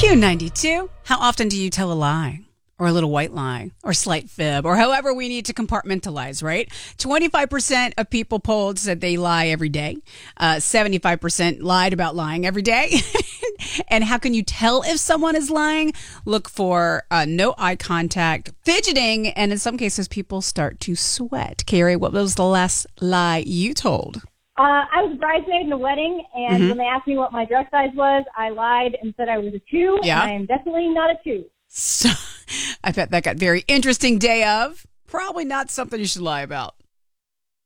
Q92. How often do you tell a lie? Or a little white lie, or slight fib, or however we need to compartmentalize, right? 25% of people polled said they lie every day. 75% lied about lying every day. And how can you tell if someone is lying? Look for no eye contact, fidgeting, and in some cases, people start to sweat. Carrie, what was the last lie you told? I was a bridesmaid in a wedding, and when they asked me what my dress size was, I lied and said I was a 2, and I am definitely not a 2. So, I bet that got very interesting day of. Probably not something you should lie about.